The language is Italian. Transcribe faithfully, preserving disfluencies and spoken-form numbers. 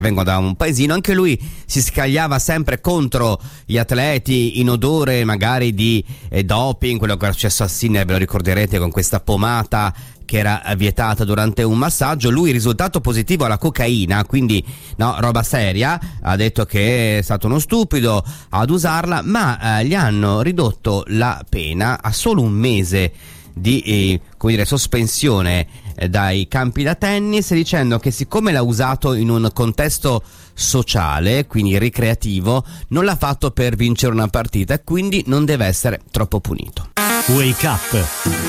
vengo da un paesino, anche lui si scagliava sempre contro gli atleti in odore magari di eh, doping, quello che era successo a Sinner, ve lo ricorderete, con questa pomata che era vietata durante un massaggio. Lui risultato positivo alla cocaina, quindi no, roba seria, ha detto che è stato uno stupido ad usarla, ma eh, gli hanno ridotto la pena a solo un mese di eh, come dire, sospensione eh, dai campi da tennis, dicendo che siccome l'ha usato in un contesto sociale, quindi ricreativo, non l'ha fatto per vincere una partita e quindi non deve essere troppo punito. Wake Up